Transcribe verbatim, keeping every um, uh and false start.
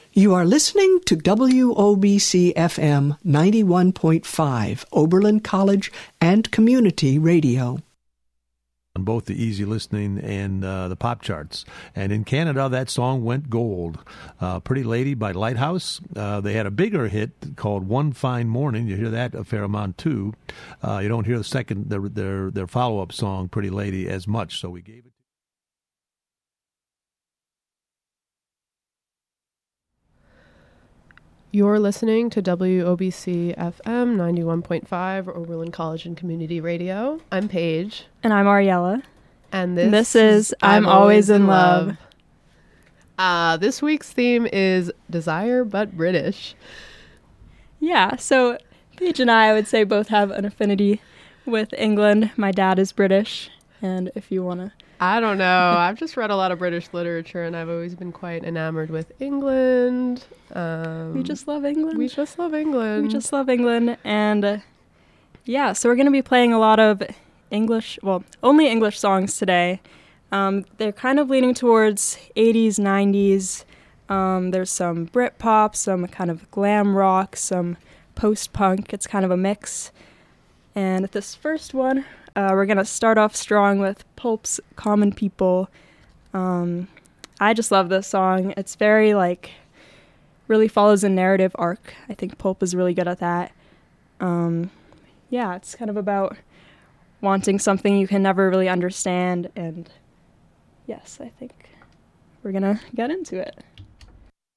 You are listening to W O B C F M ninety-one point five, Oberlin College and Community Radio. On both the easy listening and uh, the pop charts. And in Canada, that song went gold. Uh, Pretty Lady by Lighthouse. Uh, they had a bigger hit called One Fine Morning. You hear that a fair amount, too. Uh, you don't hear the second, their, their, their follow-up song, Pretty Lady, as much, so we gave it. You're listening to W O B C F M ninety-one point five, Oberlin College and Community Radio. I'm Paige. And I'm Ariella. And this, this is I'm, I'm Always in Love. love. Uh, this week's theme is Desire But British. Yeah, so Paige and I, I would say, both have an affinity with England. My dad is British, and if you want to... I don't know. I've just read a lot of British literature, and I've always been quite enamored with England. Um, we just love England. We just love England. We just love England. And uh, yeah, so we're going to be playing a lot of English, well, only English songs today. Um, they're kind of leaning towards eighties, nineties. Um, there's some Britpop, some kind of glam rock, some post-punk. It's kind of a mix. And this first one... Uh, we're going to start off strong with Pulp's Common People. Um, I just love this song. It's very, like, really follows a narrative arc. I think Pulp is really good at that. Um, yeah, it's kind of about wanting something you can never really understand. And, yes, I think we're going to get into it.